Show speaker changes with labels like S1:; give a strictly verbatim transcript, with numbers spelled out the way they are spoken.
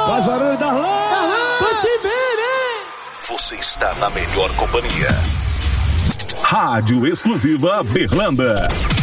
S1: Faz barulho, Darlan!
S2: Darlan!
S1: Tô te vendo!
S3: Você está na melhor companhia. Rádio Exclusiva Berlanda.